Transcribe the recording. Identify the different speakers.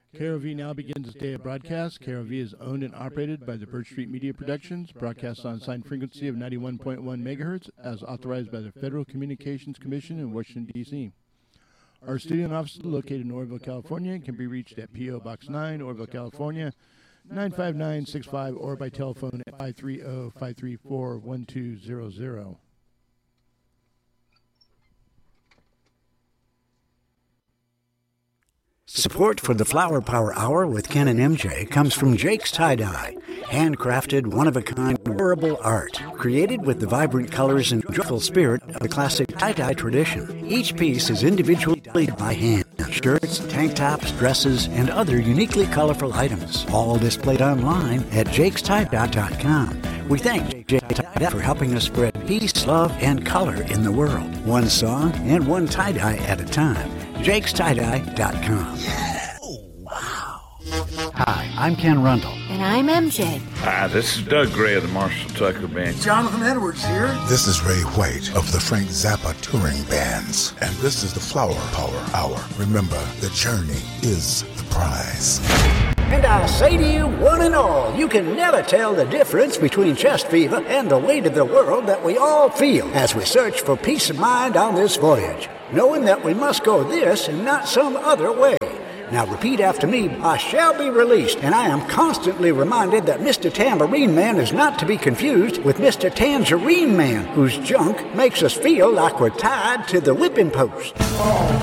Speaker 1: KROV now begins its day of broadcast. KROV is owned and operated by the Birch Street Media Productions, broadcasts on assigned frequency of 91.1 megahertz, as authorized by the Federal Communications Commission in Washington, D.C. Our studio and office is located in Oroville, California, and can be reached at P.O. Box 9, Oroville, California, 95965, or by telephone at 530-534-1200.
Speaker 2: Support for the Flower Power Hour with Ken and MJ comes from Jake's Tie-Dye, handcrafted, one-of-a-kind, wearable art, created with the vibrant colors and joyful spirit of the classic tie-dye tradition. Each piece is individually dyed by hand. Shirts, tank tops, dresses, and other uniquely colorful items, all displayed online at jakestie.com. We thank Jake Tie-Dye for helping us spread peace, love, and color in the world. One song and one tie-dye at a time. jakestie.com.
Speaker 3: Yeah. Oh, wow.
Speaker 2: Hi, I'm Ken Rundle.
Speaker 4: And I'm MJ.
Speaker 5: Hi, this is Doug Gray of the Marshall Tucker Band.
Speaker 3: Jonathan Edwards here.
Speaker 6: This is Ray White of the Frank Zappa Touring Bands. And this is the Flower Power Hour. Remember, the journey is the prize.
Speaker 2: And I say to you, one and all, you can never tell the difference between chest fever and the weight of the world that we all feel as we search for peace of mind on this voyage, knowing that we must go this and not some other way. Now repeat after me, I shall be released, and I am constantly reminded that Mr. Tambourine Man is not to be confused with Mr. Tangerine Man, whose junk makes us feel like we're tied to the whipping post.